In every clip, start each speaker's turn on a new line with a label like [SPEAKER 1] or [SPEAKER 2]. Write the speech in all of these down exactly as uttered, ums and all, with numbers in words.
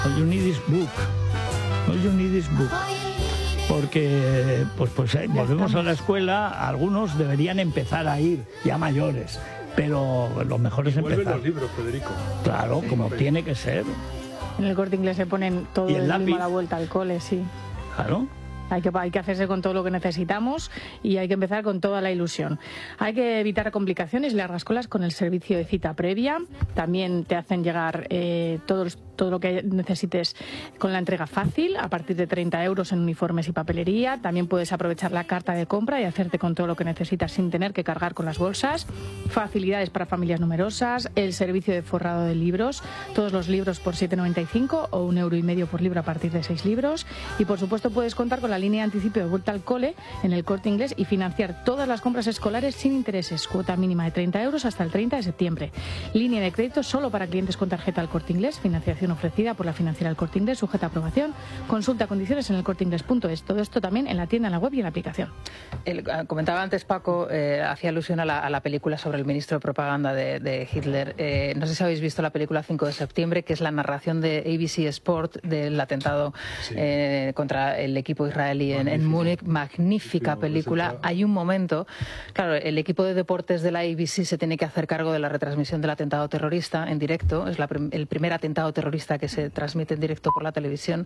[SPEAKER 1] All you need is book. All you need is book. Porque, pues, pues eh, volvemos a la escuela, algunos deberían empezar a ir, ya mayores, pero lo mejor es empezar.
[SPEAKER 2] Vuelven los libros, Federico.
[SPEAKER 1] Claro, como tiene que ser.
[SPEAKER 3] En el Corte Inglés se ponen todo
[SPEAKER 1] ¿Y el
[SPEAKER 3] el
[SPEAKER 1] lápiz?
[SPEAKER 3] mismo a la vuelta al cole, sí.
[SPEAKER 1] Claro.
[SPEAKER 3] Hay que, hay que hacerse con todo lo que necesitamos y hay que empezar con toda la ilusión. Hay que evitar complicaciones y largas colas con el servicio de cita previa. También te hacen llegar eh, todo, todo lo que necesites con la entrega fácil, a partir de treinta euros en uniformes y papelería. También puedes aprovechar la carta de compra y hacerte con todo lo que necesitas sin tener que cargar con las bolsas. Facilidades para familias numerosas, el servicio de forrado de libros, todos los libros por siete noventa y cinco o un euro y medio por libro a partir de seis libros. Y por supuesto puedes contar con la línea de anticipio de vuelta al cole en el Corte Inglés y financiar todas las compras escolares sin intereses, cuota mínima de treinta euros hasta el treinta de septiembre. Línea de crédito solo para clientes con tarjeta al Corte Inglés, financiación ofrecida por la financiera del Corte Inglés, sujeta a aprobación. Consulta condiciones en el corte inglés punto es. Todo esto también en la tienda, en la web y en la aplicación.
[SPEAKER 4] El, comentaba antes Paco, eh, hacía alusión a la, a la película sobre el ministro de propaganda de, de Hitler. Eh, no sé si habéis visto la película cinco de septiembre, que es la narración de A B C Sport del atentado sí. eh, contra el equipo israelí en, en Múnich. Magnífica película. Hay un momento, claro, el equipo de deportes de la A B C se tiene que hacer cargo de la retransmisión del atentado terrorista en directo. Es la, el primer atentado terrorista que se transmite en directo por la televisión.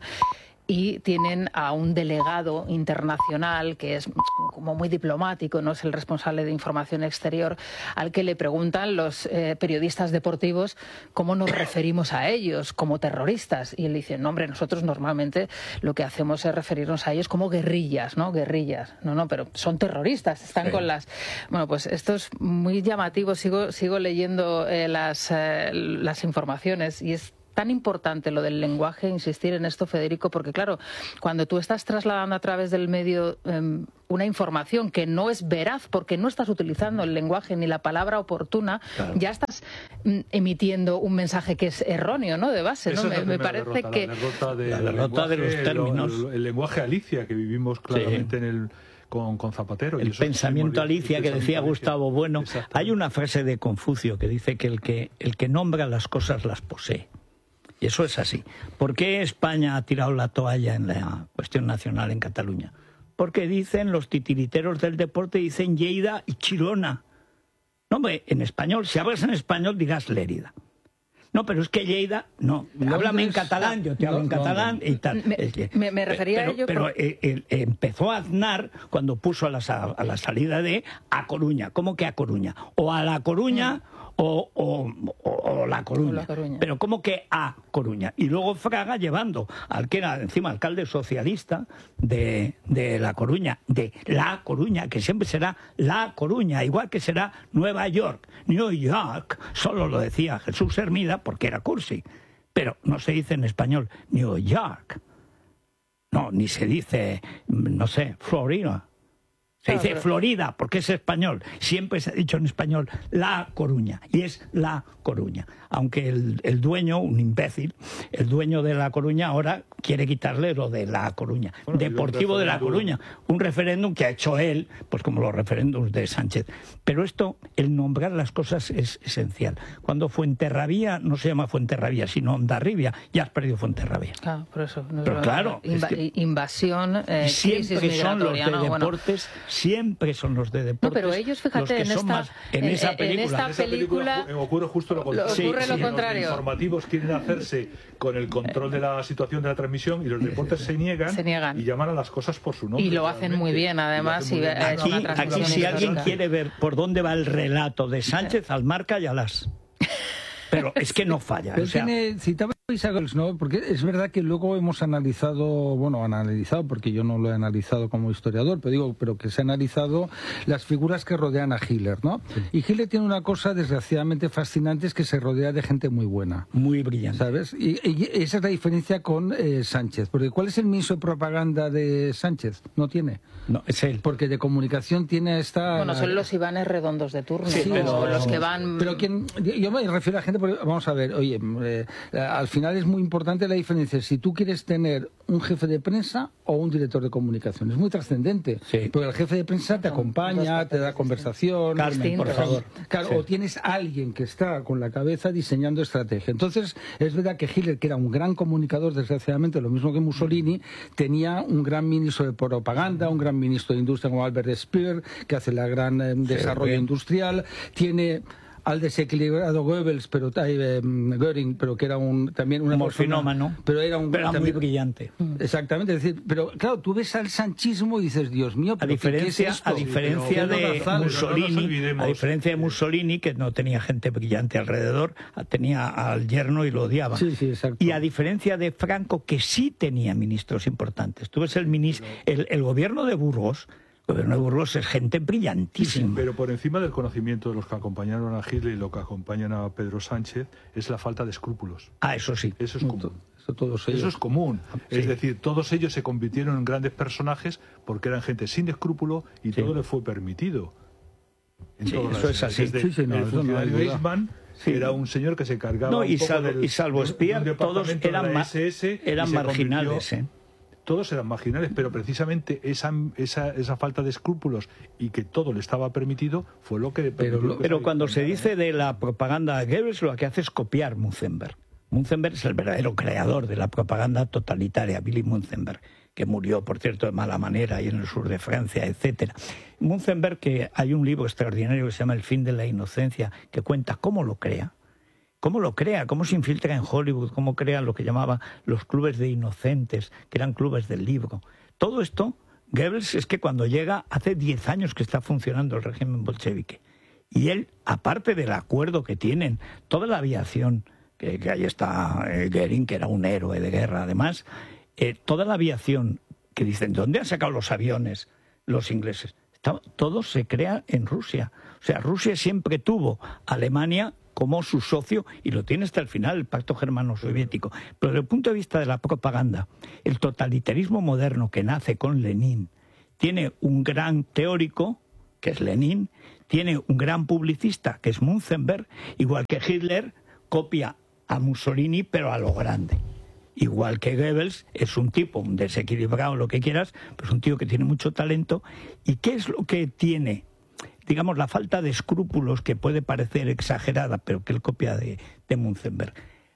[SPEAKER 4] Y tienen a un delegado internacional que es como muy diplomático, no es el responsable de información exterior, al que le preguntan los eh, periodistas deportivos cómo nos referimos a ellos como terroristas. Y él dice, no hombre, nosotros normalmente lo que hacemos es referirnos a ellos como guerrillas, ¿no? Guerrillas. No, no, pero son terroristas, están sí. con las... Bueno, pues esto es muy llamativo, sigo, sigo leyendo eh, las, eh, las informaciones y es tan importante lo del lenguaje, insistir en esto, Federico, porque claro, cuando tú estás trasladando a través del medio eh, una información que no es veraz porque no estás utilizando el lenguaje ni la palabra oportuna, claro. ya estás mm, emitiendo un mensaje que es erróneo, ¿no? De base, ¿no? Me, me parece
[SPEAKER 2] derrota,
[SPEAKER 4] que...
[SPEAKER 2] La derrota, de,
[SPEAKER 1] la derrota de los términos.
[SPEAKER 2] El, el, el lenguaje Alicia que vivimos claramente sí. en el... Con, con Zapatero.
[SPEAKER 1] El
[SPEAKER 2] y eso
[SPEAKER 1] pensamiento Alicia que decía Gustavo Bueno. Hay una frase de Confucio que dice que el que, el que nombra las cosas las posee. Y eso es así. ¿Por qué España ha tirado la toalla en la cuestión nacional en Cataluña? Porque dicen los titiriteros del deporte, dicen Lleida y Chirona. No, hombre, en español, si hablas en español dirás Lérida. No, pero es que Lleida, no, háblame en catalán, yo te hablo en catalán y tal.
[SPEAKER 4] Me, me, me refería
[SPEAKER 1] pero,
[SPEAKER 4] a ello...
[SPEAKER 1] Pero
[SPEAKER 4] por...
[SPEAKER 1] eh, eh, empezó Aznar cuando puso a la, a la salida de A Coruña. ¿Cómo que A Coruña? O a La Coruña... Mm. O, o, o, o, la Coruña. o La Coruña, pero ¿cómo que a Coruña? Y luego Fraga llevando al que era encima alcalde socialista de, de La Coruña, de La Coruña, que siempre será La Coruña, igual que será Nueva York. New York, solo lo decía Jesús Hermida porque era cursi, pero no se dice en español New York, no, ni se dice, no sé, Florida. Se dice claro, pero... Florida, porque es español. Siempre se ha dicho en español La Coruña, y es La Coruña. Aunque el, el dueño, un imbécil, el dueño de La Coruña ahora quiere quitarle lo de La Coruña. Bueno, Deportivo de La Coruña. Un referéndum que ha hecho él, pues como los referéndums de Sánchez. Pero esto, el nombrar las cosas es esencial. Cuando Fuenterrabía, no se llama Fuenterrabía, sino Hondarribia, ya has perdido Fuenterrabía.
[SPEAKER 4] Claro, por eso. No
[SPEAKER 1] Pero claro.
[SPEAKER 4] Inva
[SPEAKER 1] es que
[SPEAKER 4] invasión, eh,
[SPEAKER 1] siempre
[SPEAKER 4] crisis
[SPEAKER 1] son los de
[SPEAKER 4] ¿no?
[SPEAKER 1] deportes... Bueno. Siempre son los de deportes.
[SPEAKER 4] No, pero ellos, fíjate, en esta,
[SPEAKER 1] más, en,
[SPEAKER 4] en,
[SPEAKER 1] esa película,
[SPEAKER 4] en esta
[SPEAKER 2] en esa película, película ocurre justo lo contrario.
[SPEAKER 4] Lo, ocurre
[SPEAKER 2] sí,
[SPEAKER 4] lo
[SPEAKER 2] sí,
[SPEAKER 4] contrario.
[SPEAKER 2] Los informativos quieren hacerse con el control de la situación de la transmisión y los deportes se niegan,
[SPEAKER 4] se niegan.
[SPEAKER 2] y llaman a las cosas por su nombre.
[SPEAKER 4] Y lo hacen muy bien, además. Y
[SPEAKER 2] muy bien.
[SPEAKER 1] Aquí, aquí si alguien quiere ver por dónde va el relato de Sánchez, al Marca y a las... Pero es que no falla.
[SPEAKER 5] Pero
[SPEAKER 1] o sea...
[SPEAKER 5] tiene, citaba Isagos, ¿no? Porque es verdad que luego hemos analizado, bueno, analizado, porque yo no lo he analizado como historiador, pero digo, pero que se ha analizado las figuras que rodean a Hitler, ¿no? Sí. Y Hitler tiene una cosa desgraciadamente fascinante, es que se rodea de gente muy buena.
[SPEAKER 1] Muy brillante.
[SPEAKER 5] ¿Sabes? Y, y esa es la diferencia con eh, Sánchez. Porque ¿cuál es el ministro de propaganda de Sánchez? No tiene.
[SPEAKER 1] No, es él.
[SPEAKER 5] Porque de comunicación tiene esta...
[SPEAKER 4] Bueno, son los Ivanes redondos de turno,
[SPEAKER 5] sí,
[SPEAKER 4] ¿no?
[SPEAKER 5] pero,
[SPEAKER 4] los que van...
[SPEAKER 5] Pero quien, yo me refiero a gente, porque, vamos a ver, oye, eh, al final es muy importante la diferencia. Si tú quieres tener un jefe de prensa o un director de comunicación, es muy trascendente.
[SPEAKER 1] Sí.
[SPEAKER 5] Porque el jefe de prensa te acompaña, te da conversación.
[SPEAKER 1] Carmen, por favor.
[SPEAKER 5] Claro,
[SPEAKER 1] Sí.
[SPEAKER 5] o tienes a alguien que está con la cabeza diseñando estrategia. Entonces, es verdad que Hitler, que era un gran comunicador, desgraciadamente, lo mismo que Mussolini, tenía un gran ministro de propaganda, un gran ministro de industria como Albert Speer, que hace el gran eh, desarrollo
[SPEAKER 1] bien.
[SPEAKER 5] industrial. Tiene al desequilibrado Goebbels, pero eh, Göring, pero que era un también una
[SPEAKER 1] morfinómano,
[SPEAKER 5] persona, pero era un
[SPEAKER 1] pero era
[SPEAKER 5] también,
[SPEAKER 1] muy brillante.
[SPEAKER 5] Exactamente, es decir, pero claro, tú ves al sanchismo y dices, Dios mío,
[SPEAKER 1] A diferencia,
[SPEAKER 5] ¿qué es esto?
[SPEAKER 1] a diferencia
[SPEAKER 2] Sí, pero-
[SPEAKER 1] de
[SPEAKER 2] pero no nos
[SPEAKER 1] Mussolini,
[SPEAKER 2] olvidemos.
[SPEAKER 1] a diferencia de Mussolini, que no tenía gente brillante alrededor, tenía al yerno y lo odiaba.
[SPEAKER 5] Sí, sí, exacto.
[SPEAKER 1] Y a diferencia de Franco, que sí tenía ministros importantes. Tú ves el, ministro, el, el gobierno de Burgos. El gobierno de Burgos es gente brillantísima.
[SPEAKER 2] Pero por encima del conocimiento de los que acompañaron a Hitler y lo que acompañan a Pedro Sánchez es la falta de escrúpulos.
[SPEAKER 1] Ah, eso sí.
[SPEAKER 2] Eso es común.
[SPEAKER 5] Eso, todos ellos.
[SPEAKER 2] Eso es común.
[SPEAKER 1] Sí.
[SPEAKER 2] Es decir, todos ellos se convirtieron en grandes personajes porque eran gente sin escrúpulo y
[SPEAKER 1] Sí.
[SPEAKER 2] todo les fue permitido. En
[SPEAKER 1] Sí,
[SPEAKER 2] todas
[SPEAKER 1] eso
[SPEAKER 2] las-
[SPEAKER 1] es así.
[SPEAKER 2] desde
[SPEAKER 5] Sí, sí, no,
[SPEAKER 2] el
[SPEAKER 5] eso no hay
[SPEAKER 2] funcionario
[SPEAKER 5] duda.
[SPEAKER 2] Eastman,
[SPEAKER 1] Sí.
[SPEAKER 2] que era un señor que se encargaba
[SPEAKER 1] No,
[SPEAKER 2] un
[SPEAKER 1] y
[SPEAKER 2] poco
[SPEAKER 1] salvo,
[SPEAKER 2] del-
[SPEAKER 1] y salvo
[SPEAKER 2] de un
[SPEAKER 1] Speer, todos
[SPEAKER 2] departamento de
[SPEAKER 1] eran,
[SPEAKER 2] la
[SPEAKER 1] ma-
[SPEAKER 2] S S y
[SPEAKER 1] eran
[SPEAKER 2] se convirtió-
[SPEAKER 1] marginales. ¿eh?
[SPEAKER 2] Todos eran marginales, pero precisamente esa, esa, esa falta de escrúpulos y que todo le estaba permitido fue lo que...
[SPEAKER 5] Pero lo-
[SPEAKER 2] que
[SPEAKER 1] Pero cuando se
[SPEAKER 2] discriminara,
[SPEAKER 1] dice de la propaganda de Goebbels, lo que hace es copiar Münzenberg. Münzenberg es el verdadero creador de la propaganda totalitaria, Willy Münzenberg, que murió, por cierto, de mala manera ahí en el sur de Francia, etcétera. Münzenberg, que hay un libro extraordinario que se llama El fin de la inocencia, que cuenta cómo lo crea. ¿Cómo lo crea? ¿Cómo se infiltra en Hollywood? ¿Cómo crea lo que llamaba los clubes de inocentes, que eran clubes del libro? Todo esto, Goebbels es que cuando llega, hace diez años que está funcionando el régimen bolchevique. Y él, aparte del acuerdo que tienen, toda la aviación, que, que ahí está eh, Goering, que era un héroe de guerra además, eh, toda la aviación, que dicen, ¿de dónde han sacado los aviones los ingleses? Está- todo se crea en Rusia. O sea, Rusia siempre tuvo a Alemania como su socio, y lo tiene hasta el final, el pacto germano-soviético. Pero desde el punto de vista de la propaganda, el totalitarismo moderno que nace con Lenin tiene un gran teórico, que es Lenin, tiene un gran publicista, que es Münzenberg, igual que Hitler copia a Mussolini, pero a lo grande. Igual que Goebbels es un tipo, un desequilibrado, lo que quieras, pero es un tío que tiene mucho talento. ¿Y qué es lo que tiene? Digamos, la falta de escrúpulos, que puede parecer exagerada, pero que él copia de, de Münzenberg.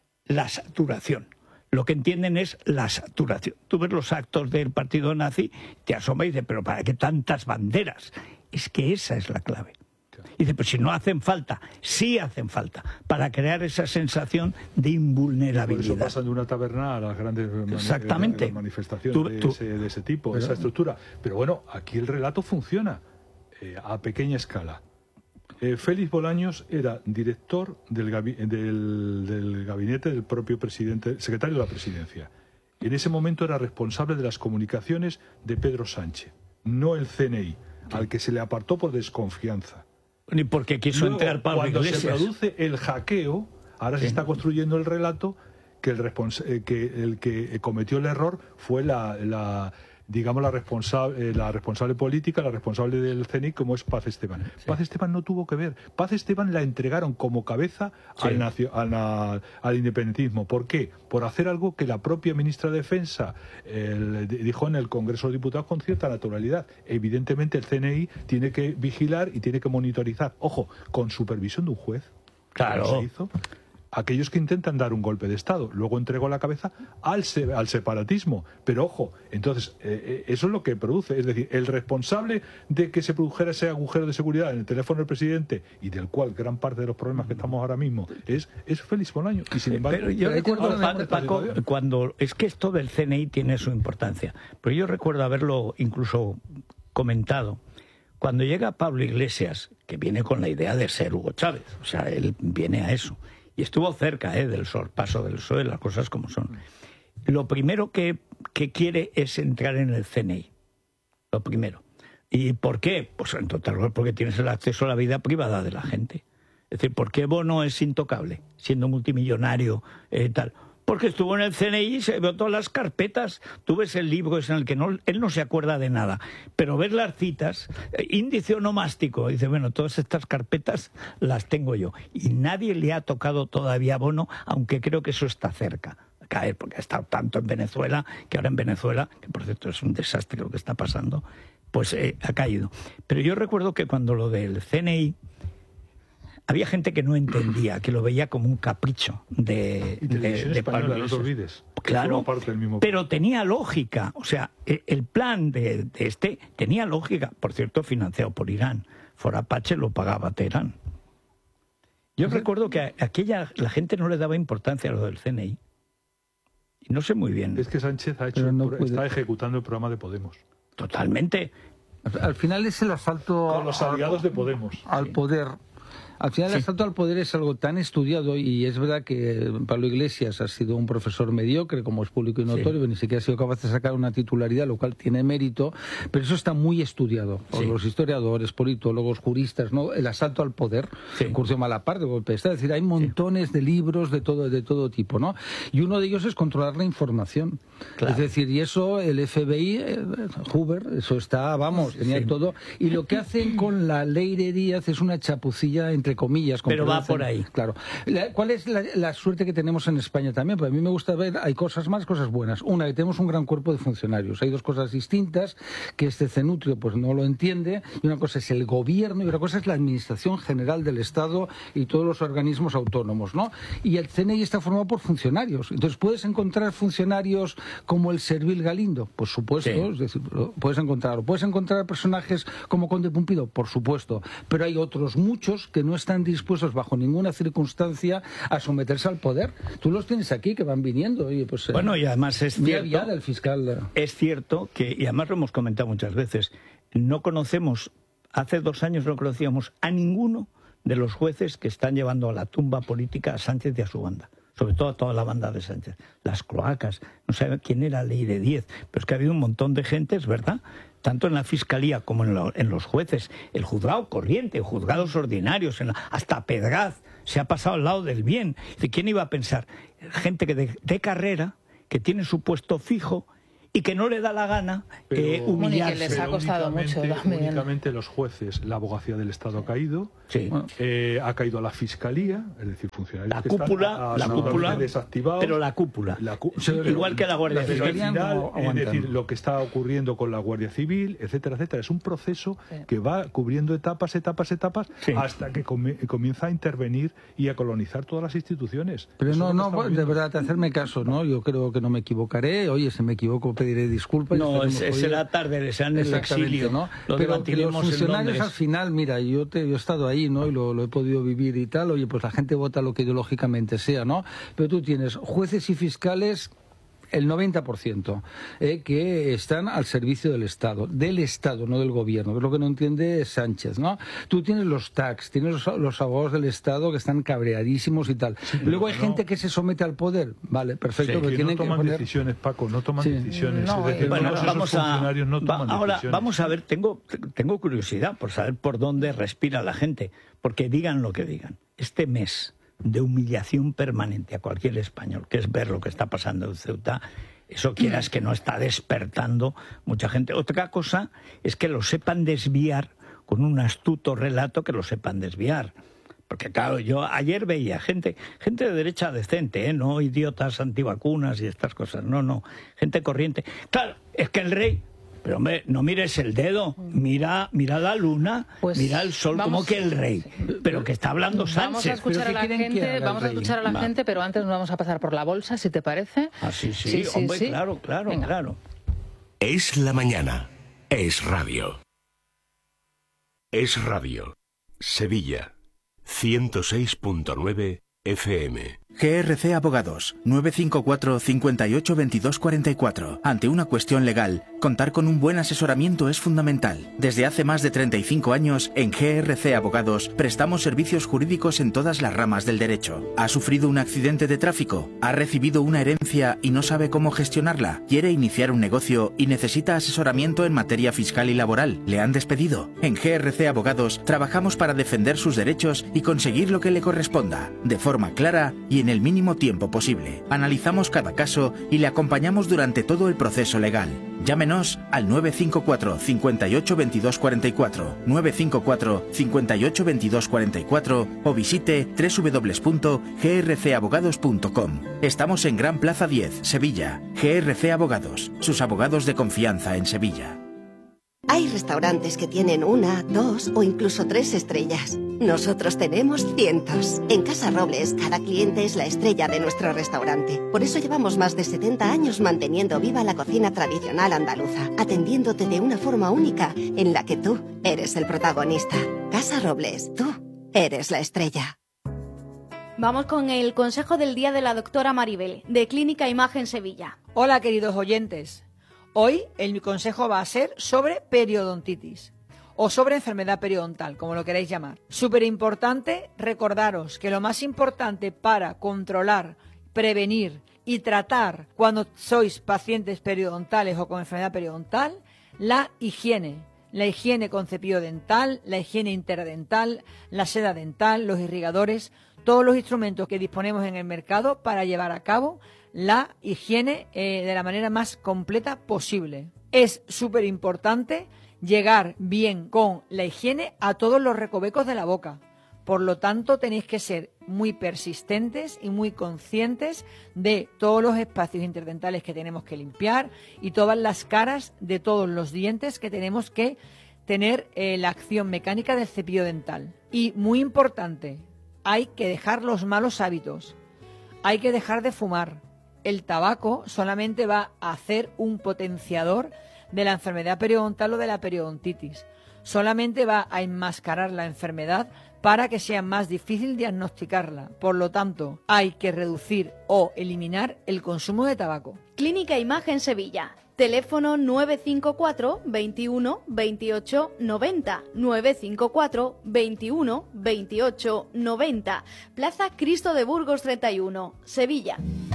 [SPEAKER 1] La saturación. Lo que entienden es la saturación. Tú ves los actos del partido nazi, te asombras y dices, ¿pero para qué tantas banderas? Es que esa es la clave. Y dice, pues si no hacen falta, sí hacen falta, para crear esa sensación de
[SPEAKER 2] Por eso
[SPEAKER 1] invulnerabilidad.
[SPEAKER 2] pasan de una taberna a las grandes mani-
[SPEAKER 1] Exactamente.
[SPEAKER 2] las manifestaciones
[SPEAKER 1] Tú-
[SPEAKER 2] de,
[SPEAKER 1] tú-
[SPEAKER 2] ese, de ese tipo, esa estructura. Pero bueno, aquí el relato funciona eh, a pequeña escala. Eh, Félix Bolaños era director del, gabi- del, del gabinete del propio presidente, secretario de la presidencia. En ese momento era responsable de las comunicaciones de Pedro Sánchez, no el C N I, al que se le apartó por desconfianza.
[SPEAKER 1] Ni porque quiso
[SPEAKER 2] Luego,
[SPEAKER 1] entrar Pablo
[SPEAKER 2] cuando
[SPEAKER 1] Iglesias.
[SPEAKER 2] se produce el hackeo, ahora se está construyendo el relato que el, respons- eh, que, el que cometió el error fue la, la digamos la responsable, eh, la responsable política, la responsable del C N I, como es Paz Esteban.
[SPEAKER 1] Sí.
[SPEAKER 2] Paz Esteban no tuvo que ver. Paz Esteban la entregaron como cabeza
[SPEAKER 1] Sí.
[SPEAKER 2] al, nacio- al, na- al independentismo. ¿Por qué? Por hacer algo que la propia ministra de Defensa eh, di- dijo en el Congreso de Diputados con cierta naturalidad. Evidentemente el C N I tiene que vigilar y tiene que monitorizar. Ojo, con supervisión de un juez.
[SPEAKER 1] Claro.
[SPEAKER 2] ¿Cómo se hizo? Aquellos que intentan dar un golpe de Estado. Luego entregó la cabeza al, se- al separatismo. Pero ojo, entonces, eh, eh, eso es lo que produce. Es decir, el responsable de que se produjera ese agujero de seguridad en el teléfono del presidente, y del cual gran parte de los problemas que estamos ahora mismo es, es Félix Bolaños. Y sin embargo,
[SPEAKER 1] Pero yo
[SPEAKER 5] Pero ahí
[SPEAKER 1] recuerdo,
[SPEAKER 5] tengo
[SPEAKER 1] Pa-
[SPEAKER 5] una
[SPEAKER 1] Paco, cuando es que esto del C N I tiene su importancia, pero yo recuerdo haberlo incluso comentado. Cuando llega Pablo Iglesias, que viene con la idea de ser Hugo Chávez, o sea, él viene a eso, y estuvo cerca ¿eh? del sorpaso del P S O E, las cosas como son. Lo primero que, que quiere es entrar en el C N I, lo primero. ¿Y por qué? Pues en total lugar porque tienes el acceso a la vida privada de la gente. Es decir, ¿por qué Bono es intocable, siendo multimillonario eh, tal? Porque estuvo en el C N I y se vio todas las carpetas. Tú ves el libro ese en el que no, él no se acuerda de nada. Pero ves las citas, eh, índice onomástico. Dice, bueno, todas estas carpetas las tengo yo. Y nadie le ha tocado todavía a Bono, aunque creo que eso está cerca. Caer, porque ha estado tanto en Venezuela, que ahora en Venezuela, que por cierto es un desastre lo que está pasando, pues eh, ha caído. Pero yo recuerdo que cuando lo del C N I, había gente que no entendía, que lo veía como un capricho de,
[SPEAKER 2] y
[SPEAKER 1] de,
[SPEAKER 2] de,
[SPEAKER 1] de
[SPEAKER 2] Pablo
[SPEAKER 1] Iglesias.
[SPEAKER 2] No te olvides.
[SPEAKER 1] Claro,
[SPEAKER 2] Parte del mismo
[SPEAKER 1] pero tenía lógica. O sea, el plan de, de este tenía lógica. Por cierto, financiado por Irán. Forapache lo pagaba Teherán. Yo
[SPEAKER 2] ¿Sí?
[SPEAKER 1] recuerdo que a aquella la gente no le daba importancia a lo del C N I. Y no sé muy bien.
[SPEAKER 2] Es que Sánchez ha hecho,
[SPEAKER 5] no
[SPEAKER 2] está ejecutando el programa de Podemos.
[SPEAKER 1] Totalmente.
[SPEAKER 5] Al final es el asalto
[SPEAKER 2] Con los aliados de Podemos.
[SPEAKER 5] al poder. Al final, el
[SPEAKER 1] Sí.
[SPEAKER 5] asalto al poder es algo tan estudiado, y es verdad que Pablo Iglesias ha sido un profesor mediocre, como es público y notorio,
[SPEAKER 1] Sí.
[SPEAKER 5] ni siquiera ha sido capaz de sacar una titularidad, lo cual tiene mérito, pero eso está muy estudiado por
[SPEAKER 1] Sí.
[SPEAKER 5] los historiadores, politólogos, juristas, ¿no? El asalto al poder,
[SPEAKER 1] Sí.
[SPEAKER 5] Curcio Malaparte, golpista, es decir, hay montones de libros de todo, de todo tipo, ¿no? Y uno de ellos es controlar la información.
[SPEAKER 1] Claro.
[SPEAKER 5] Es decir, y eso el F B I, eh, Hoover, eso está, vamos, tenía
[SPEAKER 1] Sí.
[SPEAKER 5] todo. Y lo que hacen con la ley de Díaz es una chapucilla, entre comillas. con
[SPEAKER 1] Pero va
[SPEAKER 5] perdón,
[SPEAKER 1] por ahí.
[SPEAKER 5] Claro. La- ¿Cuál es la, la suerte que tenemos en España también? Pues a mí me gusta ver, hay cosas malas, cosas buenas. Una, que tenemos un gran cuerpo de funcionarios. Hay dos cosas distintas, que este cenutrio pues no lo entiende. Y una cosa es el gobierno y otra cosa es la administración general del Estado y todos los organismos autónomos, ¿no? Y el C N I está formado por funcionarios. Entonces, ¿puedes encontrar funcionarios como el Servil Galindo? Por supuesto,
[SPEAKER 1] Sí.
[SPEAKER 5] es decir, lo puedes encontrarlo. ¿Puedes encontrar personajes como Conde Pumpido? Por supuesto. Pero hay otros muchos que no están dispuestos bajo ninguna circunstancia a someterse al poder. Tú los tienes aquí que van viniendo. Oye, pues, eh,
[SPEAKER 1] Bueno, y además es
[SPEAKER 5] Mira
[SPEAKER 1] cierto,
[SPEAKER 5] Viada, el fiscal.
[SPEAKER 1] es cierto que, y además lo hemos comentado muchas veces, no conocemos, hace dos años no conocíamos a ninguno de los jueces que están llevando a la tumba política a Sánchez y a su banda. Sobre todo a toda la banda de Sánchez. Las cloacas, no sabe quién era Ley de diez, pero es que ha habido un montón de gentes, ¿verdad?, tanto en la Fiscalía como en, lo, en los jueces, el juzgado corriente, juzgados ordinarios, en la, hasta Pedraz se ha pasado al lado del bien. ¿Quién iba a pensar? Gente que de, de carrera, que tiene su puesto fijo y que no le da la gana
[SPEAKER 2] Pero-
[SPEAKER 1] eh, humillarse.
[SPEAKER 4] Mónica, les ha costado mucho
[SPEAKER 2] únicamente,
[SPEAKER 4] también.
[SPEAKER 2] únicamente los jueces, la abogacía del Estado ha caído,
[SPEAKER 1] Sí.
[SPEAKER 2] eh, ha caído a la Fiscalía, es decir, funcionarios
[SPEAKER 1] La
[SPEAKER 2] que están
[SPEAKER 1] cúpula,
[SPEAKER 2] a-
[SPEAKER 1] la
[SPEAKER 2] absolutamente
[SPEAKER 1] cúpula,
[SPEAKER 2] desactivados.
[SPEAKER 1] pero la cúpula.
[SPEAKER 2] La cu-
[SPEAKER 5] Sí,
[SPEAKER 2] pero-
[SPEAKER 1] igual que la Guardia
[SPEAKER 2] pero
[SPEAKER 1] Civil.
[SPEAKER 2] al final,
[SPEAKER 5] No
[SPEAKER 2] es
[SPEAKER 5] aguantan.
[SPEAKER 2] decir, lo que está ocurriendo con la Guardia Civil, etcétera, etcétera, es un proceso
[SPEAKER 4] Sí.
[SPEAKER 2] que va cubriendo etapas, etapas, etapas,
[SPEAKER 1] Sí.
[SPEAKER 2] hasta que come- comienza a intervenir y a colonizar todas las instituciones.
[SPEAKER 5] Pero
[SPEAKER 2] Eso
[SPEAKER 5] no,
[SPEAKER 2] es lo que
[SPEAKER 5] no,
[SPEAKER 2] estamos
[SPEAKER 5] de
[SPEAKER 2] viendo.
[SPEAKER 5] verdad, hacerme caso, ¿no? Yo creo que no me equivocaré. Oye, si me equivoco, pediré disculpas.
[SPEAKER 1] No,
[SPEAKER 5] Estaremos
[SPEAKER 1] es,
[SPEAKER 5] hoy-
[SPEAKER 1] será tarde, será en el
[SPEAKER 5] Exactamente,
[SPEAKER 1] exilio.
[SPEAKER 5] ¿no?
[SPEAKER 1] Lo
[SPEAKER 5] Pero que los
[SPEAKER 1] debatiremos en
[SPEAKER 5] funcionarios
[SPEAKER 1] Londres.
[SPEAKER 5] al final, mira, yo, te, yo he estado ahí, ¿no? Y lo, lo he podido vivir y tal. Oye, pues la gente vota lo que ideológicamente sea, ¿no? Pero tú tienes jueces y fiscales, el noventa por ciento, eh, que están al servicio del Estado, del Estado, no del gobierno, que es lo que no entiende Sánchez, ¿no? Tú tienes los tax, tienes los, los abogados del Estado que están cabreadísimos y tal. Luego hay
[SPEAKER 2] no-
[SPEAKER 5] gente que se somete al poder, vale, perfecto,
[SPEAKER 1] Sí,
[SPEAKER 5] pero
[SPEAKER 2] Que
[SPEAKER 5] tienen
[SPEAKER 2] no
[SPEAKER 5] que
[SPEAKER 2] toman
[SPEAKER 5] poner...
[SPEAKER 2] decisiones, Paco, no toman
[SPEAKER 5] Sí.
[SPEAKER 2] decisiones.
[SPEAKER 4] No,
[SPEAKER 2] es decir,
[SPEAKER 4] eh,
[SPEAKER 1] Bueno,
[SPEAKER 2] todos esos
[SPEAKER 1] vamos a,
[SPEAKER 2] funcionarios no
[SPEAKER 1] va-
[SPEAKER 2] toman
[SPEAKER 1] ahora
[SPEAKER 2] decisiones.
[SPEAKER 1] vamos a ver, tengo, tengo curiosidad por saber por dónde respira la gente, porque digan lo que digan. Este mes de humillación permanente a cualquier español, que es ver lo que está pasando en Ceuta, eso quieras que no está despertando mucha gente. Otra cosa es que lo sepan desviar con un astuto relato, que lo sepan desviar. Porque claro, yo ayer veía gente, gente de derecha decente, ¿eh? No idiotas antivacunas y estas cosas, no, no, gente corriente. Claro, es que el rey, pero hombre, no mires el dedo, mira, mira la luna,
[SPEAKER 4] Pues
[SPEAKER 1] mira el sol,
[SPEAKER 4] vamos-
[SPEAKER 1] como que el rey, pero que está hablando
[SPEAKER 4] Vamos a
[SPEAKER 1] Sánchez.
[SPEAKER 4] escuchar
[SPEAKER 5] ¿Pero
[SPEAKER 4] a la
[SPEAKER 5] qué quieren que
[SPEAKER 4] gente,
[SPEAKER 5] haga
[SPEAKER 4] vamos a
[SPEAKER 5] el rey?
[SPEAKER 4] escuchar a la
[SPEAKER 1] Va.
[SPEAKER 4] gente, pero antes nos vamos a pasar por la bolsa, si te parece.
[SPEAKER 1] Ah, sí, sí, hombre,
[SPEAKER 4] sí.
[SPEAKER 1] claro, claro,
[SPEAKER 4] Venga.
[SPEAKER 1] claro.
[SPEAKER 6] Es la mañana. Es radio. Es radio. Sevilla. ciento seis punto nueve F M.
[SPEAKER 7] G R C Abogados, nueve cinco cuatro, cinco ocho, veintidós cuarenta y cuatro. Ante una cuestión legal, contar con un buen asesoramiento es fundamental. Desde hace más de treinta y cinco años, en G R C Abogados, prestamos servicios jurídicos en todas las ramas del derecho. ¿Ha sufrido un accidente de tráfico? ¿Ha recibido una herencia y no sabe cómo gestionarla? ¿Quiere iniciar un negocio y necesita asesoramiento en materia fiscal y laboral? ¿Le han despedido? En G R C Abogados, trabajamos para defender sus derechos y conseguir lo que le corresponda, de forma forma clara y en el mínimo tiempo posible. Analizamos cada caso y le acompañamos durante todo el proceso legal. Llámenos al nueve cinco cuatro, cinco ocho, veintidós cuarenta y cuatro, nueve cinco cuatro, cinco ocho, veintidós cuarenta y cuatro o visite doble u doble u doble u punto g r c abogados punto com. Estamos en Gran Plaza diez, Sevilla. G R C Abogados, sus abogados de confianza en Sevilla.
[SPEAKER 8] Hay restaurantes que tienen una, dos o incluso tres estrellas. Nosotros tenemos cientos. En Casa Robles, cada cliente es la estrella de nuestro restaurante. Por eso llevamos más de setenta años manteniendo viva la cocina tradicional andaluza, atendiéndote de una forma única en la que tú eres el protagonista. Casa Robles, tú eres la estrella.
[SPEAKER 9] Vamos con el consejo del día de la doctora Maribel, de Clínica Imagen Sevilla.
[SPEAKER 10] Hola, queridos oyentes. Hoy el consejo va a ser sobre periodontitis o sobre enfermedad periodontal, como lo queráis llamar. Súper importante recordaros que lo más importante para controlar, prevenir y tratar cuando sois pacientes periodontales o con enfermedad periodontal, la higiene. La higiene con cepillo dental, la higiene interdental, la seda dental, los irrigadores, todos los instrumentos que disponemos en el mercado para llevar a cabo la higiene eh, de la manera más completa posible. Es súper importante llegar bien con la higiene a todos los recovecos de la boca. Por lo tanto, tenéis que ser muy persistentes y muy conscientes de todos los espacios interdentales que tenemos que limpiar y todas las caras de todos los dientes que tenemos que tener eh, la acción mecánica del cepillo dental. Y muy importante, hay que dejar los malos hábitos. Hay que dejar de fumar. El tabaco solamente va a hacer un potenciador de la enfermedad periodontal o de la periodontitis. Solamente va a enmascarar la enfermedad para que sea más difícil diagnosticarla. Por lo tanto, hay que reducir o eliminar el consumo de tabaco.
[SPEAKER 9] Clínica Imagen Sevilla. Teléfono nueve cinco cuatro, veintiuno, veintiocho, noventa, nueve cinco cuatro, veintiuno, veintiocho, noventa. Plaza Cristo de Burgos treinta y uno, Sevilla.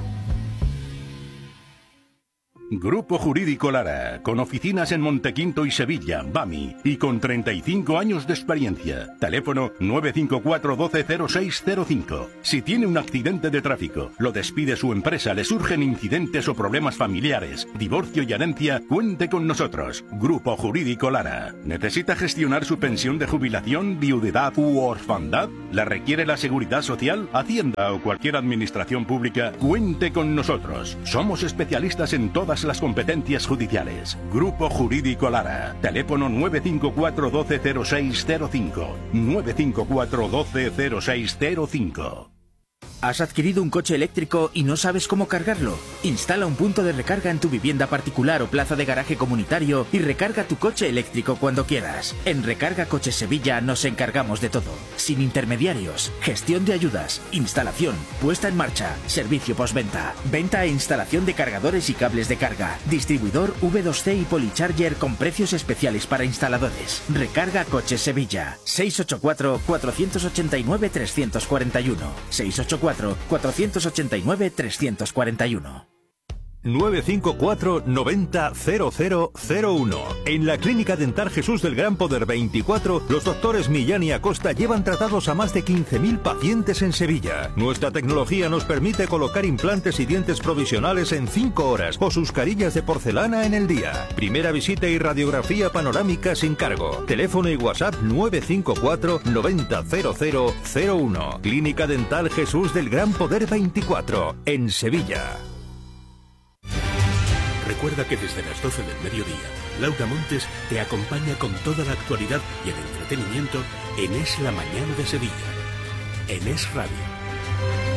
[SPEAKER 11] Grupo Jurídico Lara, con oficinas en Montequinto y Sevilla, Bami, y con treinta y cinco años de experiencia. Teléfono nueve cinco cuatro, doce, cero seis cero cinco. Si tiene un accidente de tráfico, lo despide su empresa, le surgen incidentes o problemas familiares, divorcio y herencia, cuente con nosotros. Grupo Jurídico Lara. ¿Necesita gestionar su pensión de jubilación, viudedad u orfandad? ¿La requiere la Seguridad Social, Hacienda o cualquier administración pública? Cuente con nosotros. Somos especialistas en todas las competencias judiciales. Grupo Jurídico Lara. Teléfono nueve cinco cuatro, doce, cero seis cero cinco. nueve cinco cuatro, doce, cero seis cero cinco.
[SPEAKER 7] ¿Has adquirido un coche eléctrico y no sabes cómo cargarlo? Instala un punto de recarga en tu vivienda particular o plaza de garaje comunitario y recarga tu coche eléctrico cuando quieras. En Recarga Coches Sevilla nos encargamos de todo. Sin intermediarios, gestión de ayudas, instalación, puesta en marcha, servicio postventa, venta e instalación de cargadores y cables de carga, distribuidor V dos C y Polycharger con precios especiales para instaladores. Recarga Coches Sevilla. seis ocho cuatro, cuatro ocho nueve, tres cuatro uno. seis ocho cuatro, cuatro ocho nueve, tres cuatro uno.
[SPEAKER 12] nueve cinco cuatro, noventa, cero cero cero uno. En la Clínica Dental Jesús del Gran Poder veinticuatro, los doctores Millán y Acosta llevan tratados a más de quince mil pacientes en Sevilla. Nuestra tecnología nos permite colocar implantes y dientes provisionales en cinco horas o sus carillas de porcelana en el día. Primera visita y radiografía panorámica sin cargo. Teléfono y WhatsApp nueve cinco cuatro, noventa, cero cero cero uno. Clínica Dental Jesús del Gran Poder veinticuatro, en Sevilla.
[SPEAKER 6] Recuerda que desde las doce del mediodía, Laura Montes te acompaña con toda la actualidad y el entretenimiento en Es la Mañana de Sevilla, en Es Radio.